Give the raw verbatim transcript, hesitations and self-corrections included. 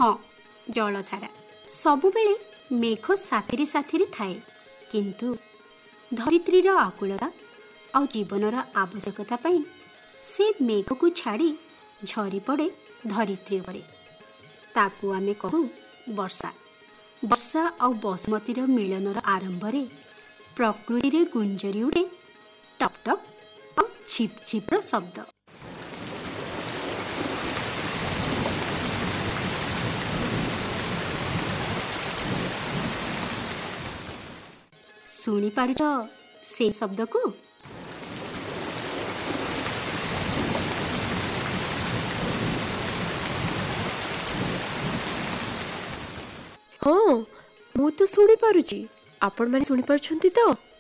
हाँ जलधारा सबुबेले मेघ साथी साथी थाए किंतु धरित्रीर आकुलता आ जीवनर आवश्यकता पाई से मेघ को छाड़ी झरी पड़े धरित्री उपरे ताकू आमे कहू वर्षा। वर्षा आ बसुमतीर मिलनर आरंभ रे प्रकृति रे गुंजरी उठे टप टप आ छिप छिपर शब्द। शुणी पारुछ से शब्द को? हाँ मु तो शुणी पारुची, आपण माने शुणी पारुछंती तो?